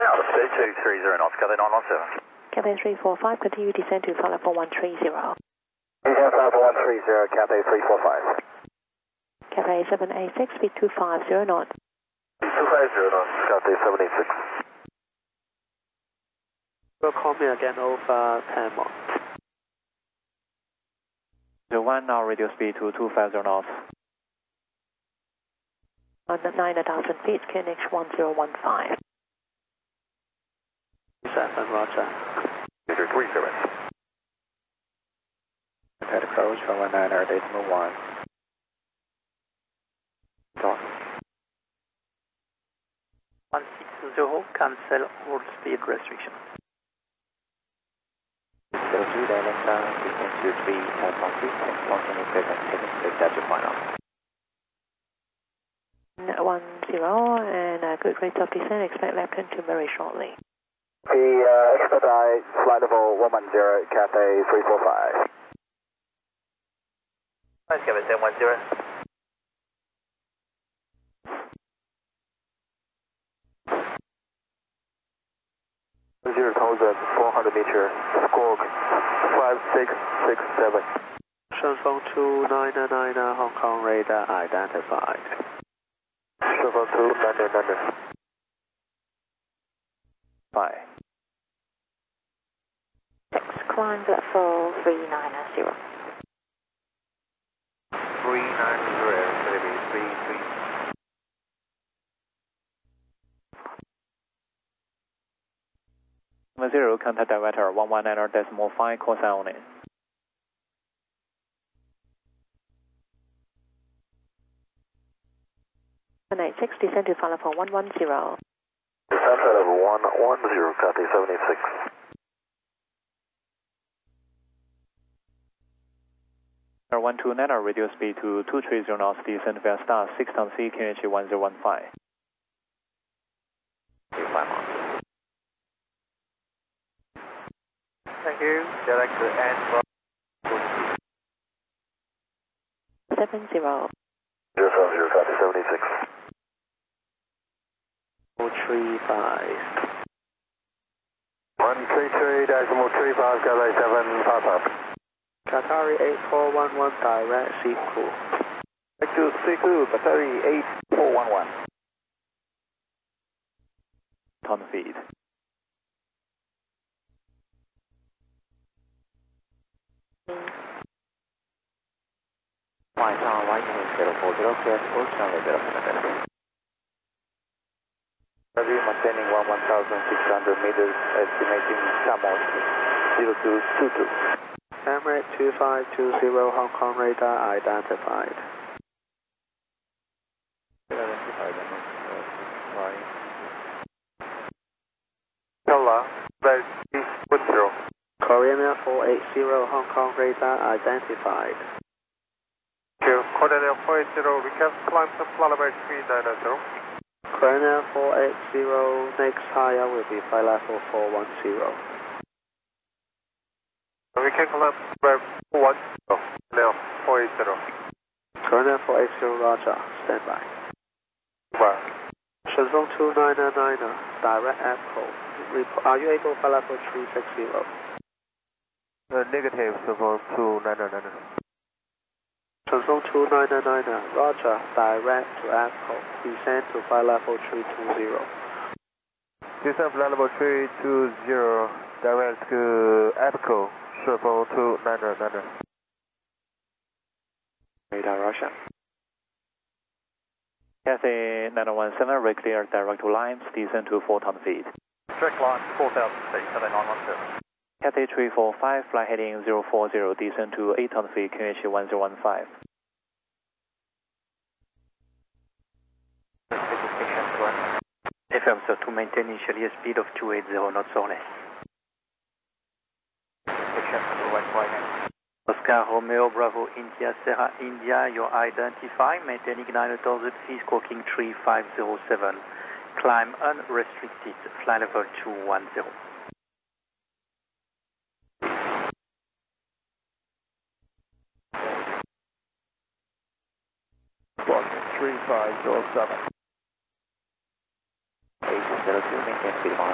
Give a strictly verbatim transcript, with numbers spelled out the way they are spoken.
Altitude two three zero knots, Cathay nine one seven. Cathay three four five, continue descend to flight level one three zero. Descent level one three zero, Cathay three four five. Cathay seven eight six, speed two five zero knots. two five zero knots, Cathay seven eight six. Will call me again over ten more. The one now radio speed to two five zero knots. On the nine thousand feet, K N H one zero one five. seven, roger. Victor three seven. Head approach for one nine, decimal one. Talk. one six zero, cancel all speed restriction. zero two, Delta, distance two three, type one three, one twenty-seven seconds, take your final. one zero, and a good rate of descent, expect left turn to very shortly. The uh, expedite flight level one one zero, Cathay three four five. Nice, Cathay seven one zero. Zero thousand four hundred meter, squawk five six six seven. Shenzhou two nine nine, Hong Kong radar identified. Shenzhou two nine nine. Five. Six, climb level three nine zero. three nine zero, maybe three three. Zero, contact diverter one one nine decimal five, call sign only. one eight six, descend to flight level one one zero. Descent level one one zero, Cathay seven eight six. one two nine, radio speed to two three zero knots, descend via star six on C, K N H one zero one five. Thank you. Direct to end. seven zero. zero seven zero, Cathay seven eight six. four three five. one three three decimal three five, Cathay seven five five. Qatari eight four one one, direct sequel. Back to Siku, Qatari eight four one one. Ton feet. Flight on right zero four zero, clear for channel zero seven. Maintaining one one thousand six hundred meters, estimating Chamos zero two two two. Emirates two five two zero, Hong Kong radar identified. Hello, that's one zero. Korean Air four eight zero, Hong Kong radar identified. Korean Air four eight zero, recap climb to flight level three nine zero. Korean Air four eight zero, next higher will be flight level four one zero. We can climb level four one zero, now four eight zero. Korean Air four eight zero, roger, stand by. Wow. Shenzhou two nine nine, direct echo. Are you able to flight level three six zero? Uh, negative, Shenzhou two nine nine. Shenzhou two nine nine, roger, direct to echo. Descend to flight level three two zero. Descent flight level three two zero, direct to Echo, Shenzhou two nine nine. Radar Russia. Cathay nine one seven, red clear direct to Limes, descend to four thousand feet. Direct line four thousand feet, Cathay nine one seven. Cathay three four five, fly heading zero four zero, descend to eight thousand feet, K N H one zero one five. Affirm, sir, to maintain initially a speed of two eighty knots or less. Oscar Romeo Bravo India Sierra India, you're identified, maintaining nine thousand feet, squawking three five zero seven. Climb unrestricted, flight level two one zero. three five zero seven. eight zero two, maintain speed one